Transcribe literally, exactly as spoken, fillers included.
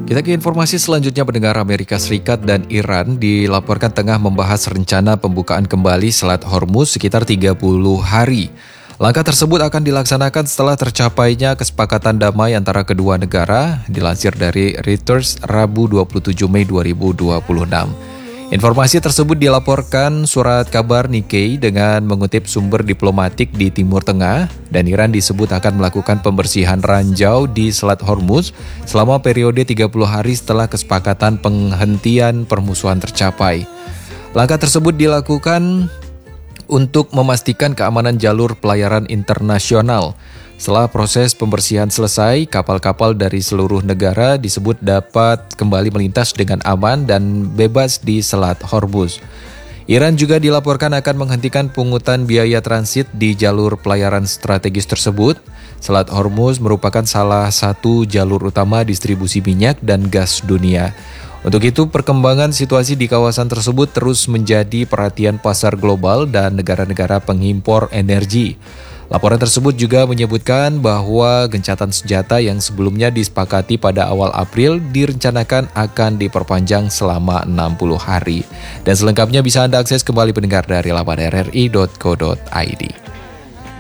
Kita ke informasi selanjutnya. Pendengar, Amerika Serikat dan Iran dilaporkan tengah membahas rencana pembukaan kembali Selat Hormuz sekitar tiga puluh hari. Langkah tersebut akan dilaksanakan setelah tercapainya kesepakatan damai antara kedua negara, dilansir dari Reuters Rabu dua puluh tujuh Mei dua ribu dua puluh enam. Informasi tersebut dilaporkan surat kabar Nikkei dengan mengutip sumber diplomatik di Timur Tengah, dan Iran disebut akan melakukan pembersihan ranjau di Selat Hormuz selama periode tiga puluh hari setelah kesepakatan penghentian permusuhan tercapai. Langkah tersebut dilakukan untuk memastikan keamanan jalur pelayaran internasional. Setelah proses pembersihan selesai, kapal-kapal dari seluruh negara disebut dapat kembali melintas dengan aman dan bebas di Selat Hormuz. Iran juga dilaporkan akan menghentikan pungutan biaya transit di jalur pelayaran strategis tersebut. Selat Hormuz merupakan salah satu jalur utama distribusi minyak dan gas dunia. Untuk itu, perkembangan situasi di kawasan tersebut terus menjadi perhatian pasar global dan negara-negara pengimpor energi. Laporan tersebut juga menyebutkan bahwa gencatan senjata yang sebelumnya disepakati pada awal April direncanakan akan diperpanjang selama enam puluh hari. Dan selengkapnya bisa Anda akses kembali pendengar dari laman r r i titik co titik i d.